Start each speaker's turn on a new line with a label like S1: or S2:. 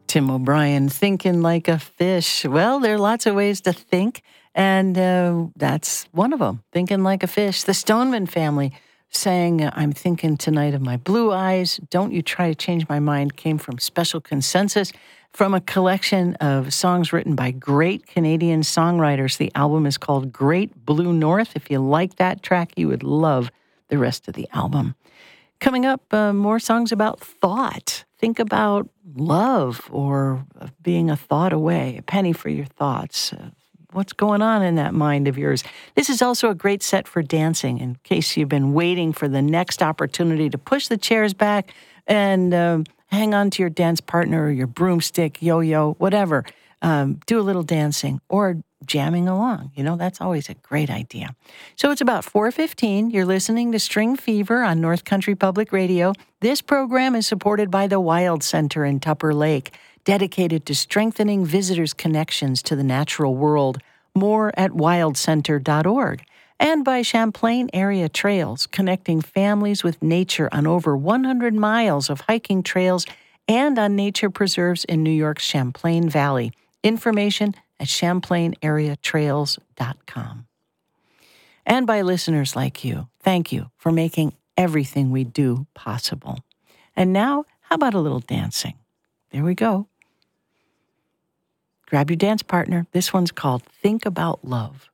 S1: Tim O'Brien, Thinking Like a Fish. Well, there are lots of ways to think, and that's one of them, Thinking Like a Fish. The Stoneman Family sang I'm Thinking Tonight of My Blue Eyes. Don't You Try to Change My Mind came from Special Consensus, from a collection of songs written by great Canadian songwriters. The album is called Great Blue North. If you like that track, you would love the rest of the album. Coming up, more songs about thought. Think about love or being a thought away, a penny for your thoughts. What's going on in that mind of yours? This is also a great set for dancing in case you've been waiting for the next opportunity to push the chairs back and hang on to your dance partner or your broomstick, yo-yo, whatever. Do a little dancing or jamming along. You know, that's always a great idea. So it's about 4:15. You're listening to String Fever on North Country Public Radio. This program is supported by the Wild Center in Tupper Lake, dedicated to strengthening visitors' connections to the natural world. More at wildcenter.org. And by Champlain Area Trails, connecting families with nature on over 100 miles of hiking trails and on nature preserves in New York's Champlain Valley. Information at ChamplainAreaTrails.com. And by listeners like you, thank you for making everything we do possible. And now, how about a little dancing? There we go. Grab your dance partner. This one's called Think About Love.